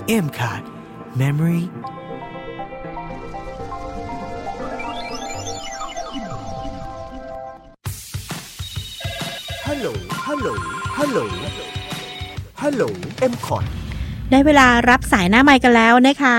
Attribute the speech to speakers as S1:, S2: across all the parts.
S1: M Card Memoryฮัลโหลฮัลโหลฮัลโหลฮัลโหล M Card
S2: ได้เวลารับสายหน้าไมค์กันแล้วนะคะ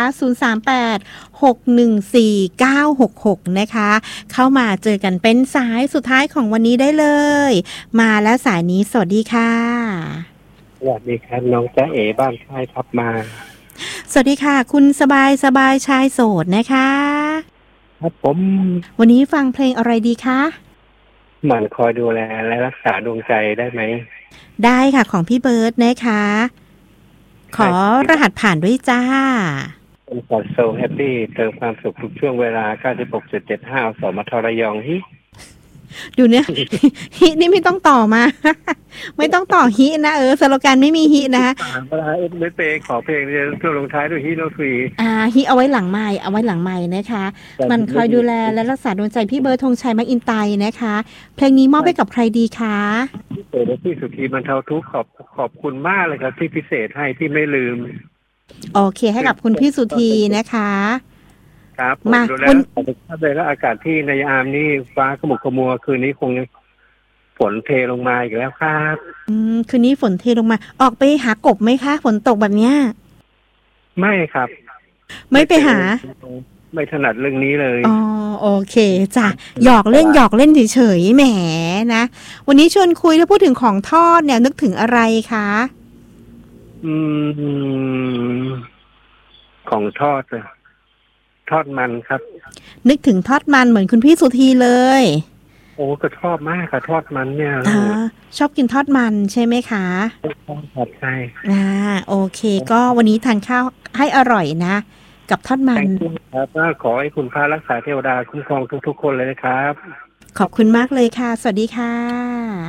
S2: 038-614-966นะคะเข้ามาเจอกันเป็นสายสุดท้ายของวันนี้ได้เลยมาแล้วสายนี้สวัสดีค่ะ
S3: สวัสดีครับน้องจ๊ะเอ๋บ้านค่ายทับมา
S2: สวัสดีค่ะคุณสบายชายโสดนะคะ
S3: ครับผม
S2: วันนี้ฟังเพลงอะไรดีคะ
S3: หมั่นคอยดูแลและรักษาดวงใจได้ไหม
S2: ได้ค่ะของพี่เบิร์ดนะคะขอรหัสผ่านด้วยจ้า
S3: เป็นกอดโซแฮปปี้เติมความสุขทุกช่วงเวลา 96.75 สมทระยองฮิ
S2: ดูเนี่ย ฮินี่ไม่ต้องต่อมา ไม่ต้องต่อฮินะสโลแกนไม่มีฮินะคะ
S3: เวลาไม่เปขอเพลงเพื่อลงท้ายด้วยฮิโนฟรี
S2: ฮิเอาไว้หลังไมค์นะคะมันคอยดูแลและรักษาดวงใจพี่เบิร์ดธงชัยมักอินไตนะคะเพลงนี้มอบให้กับใครดีคะ
S3: พี่สุธีบรรเทาทุกข์ขอบคุณมากเลยครับที่พิเศษให้ที่ไม่ลืม
S2: โอเคให้กับคุณพี่สุธีนะคะ
S3: ครับมาคุณถ้าเลยแล้วอากาศที่ในยามนี้ฟ้าขมุกขมัวคืนนี้คงฝนเทลงมาอีกแล้วครับ
S2: คืนนี้ฝนเทลงมาออกไปหากบไหมคะฝนตกแบบเนี้ย
S3: ไม่ครับ
S2: ไม่ไปหา
S3: ไม่ถนัดเรื่องนี้เลย
S2: อ๋อโอเคจ้ะหยอกเล่นเฉยๆแหมนะวันนี้ชวนคุยแล้วพูดถึงของทอดเนี่ยนึกถึงอะไรคะ
S3: ของทอดเลยทอดมันครับ
S2: นึกถึงทอดมันเหมือนคุณพี่สุธีเลย
S3: โอ้ก็ชอบมากค่ะทอดมันเนี่ย
S2: ชอบกินทอดมันใช่ไหมคะ
S3: ครับใช่
S2: โอเคก็วันนี้ทานข้าวให้อร่อยนะกับทอดมัน
S3: ครับก็ขอให้คุณพระรักษาเทวดาคุ้มครองทุกๆคนเลยนะครับ
S2: ขอบคุณมากเลยค่ะสวัสดีค่ะ